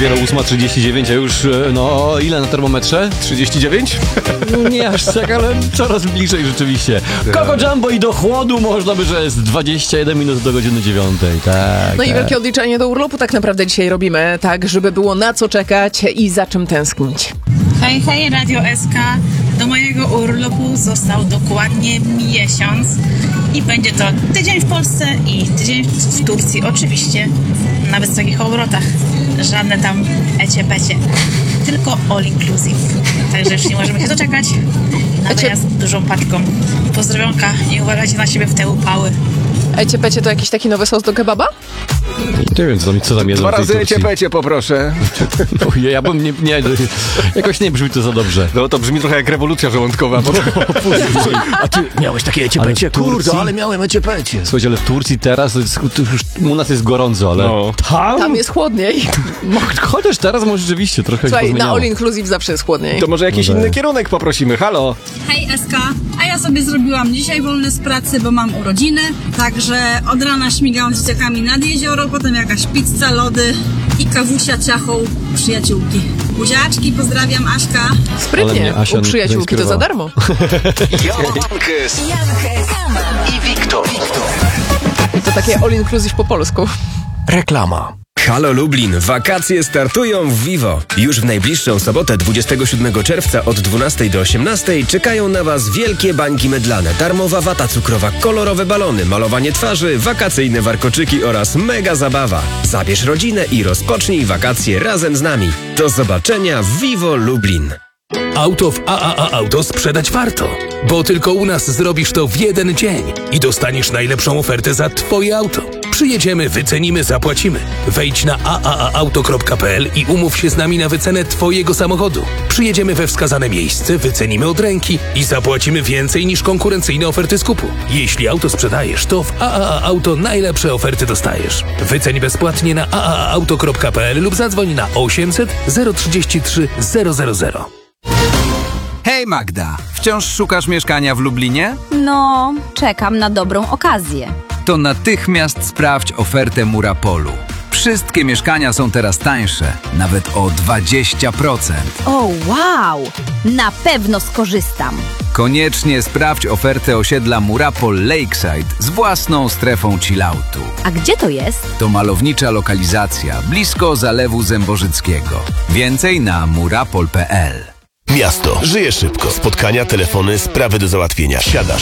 dopiero 8:39, a już, no, ile na termometrze? 39? No nie aż tak, ale coraz bliżej rzeczywiście. Coco Jumbo i do chłodu można by, że jest 21 minut do godziny 9. Tak. No i wielkie odliczenie do urlopu tak naprawdę dzisiaj robimy, tak, żeby było na co czekać i za czym tęsknić. Hej, hej, Radio SK. Do mojego urlopu został dokładnie miesiąc i będzie to tydzień w Polsce i tydzień w Turcji, oczywiście na wysokich obrotach. Żadne tam ecie-pecie, tylko all inclusive. Także już nie możemy się doczekać na wyjazd dużą paczką. Pozdrowionka i uważajcie na siebie w te upały. Ecie-pecie to jakiś taki nowy sos do kebaba? Nie wiem, co tam jedzą 2 w tej razy Turcji. ecie-pecie poproszę. Ojej, ja bym nie, jakoś nie brzmi to za dobrze. No to brzmi trochę jak rewolucja żołądkowa. A ty miałeś takie ecie-pecie, Ale w Turcji? kurde, ale miałem ecie-pecie. Słuchajcie, ale w Turcji teraz, to już u nas jest gorąco, ale No. Tam jest chłodniej. Chociaż teraz może rzeczywiście trochę się Słuchaj, na pozmieniało. all inclusive zawsze jest chłodniej. To może jakiś inny kierunek poprosimy, halo? Hej SK, a ja sobie zrobiłam dzisiaj wolne z pracy, bo mam urodziny, także od rana śmigałam z dzieciakami nad jezioro, potem jakaś pizza, lody i kawusia ciachą przyjaciółki. Buziaczki, pozdrawiam, Aśka. Ale Sprytnie, mnie Asia u przyjaciółki to za darmo. Jankes i Wiktor. I to takie all inclusive po polsku. Reklama. Halo Lublin, wakacje startują w Vivo. Już w najbliższą sobotę 27 czerwca od 12 do 18 czekają na Was wielkie bańki mydlane, darmowa wata cukrowa, kolorowe balony, malowanie twarzy, wakacyjne warkoczyki oraz mega zabawa. Zabierz rodzinę i rozpocznij wakacje razem z nami. Do zobaczenia w Vivo Lublin. Auto w AAA Auto sprzedać warto, bo tylko u nas zrobisz to w jeden dzień i dostaniesz najlepszą ofertę za Twoje auto. Przyjedziemy, wycenimy, zapłacimy. Wejdź na aaauto.pl i umów się z nami na wycenę Twojego samochodu. Przyjedziemy we wskazane miejsce, wycenimy od ręki i zapłacimy więcej niż konkurencyjne oferty skupu. Jeśli auto sprzedajesz, to w AAA Auto najlepsze oferty dostajesz. Wyceń bezpłatnie na aaauto.pl lub zadzwoń na 800 033 000. Hej Magda, wciąż szukasz mieszkania w Lublinie? No, czekam na dobrą okazję. To natychmiast sprawdź ofertę Murapolu. Wszystkie mieszkania są teraz tańsze, nawet o 20%. O, wow! Na pewno skorzystam. Koniecznie sprawdź ofertę osiedla Murapol Lakeside z własną strefą chilloutu. A gdzie to jest? To malownicza lokalizacja, blisko Zalewu Zębożyckiego. Więcej na murapol.pl. Miasto. Żyje szybko. Spotkania, telefony, sprawy do załatwienia. Siadasz,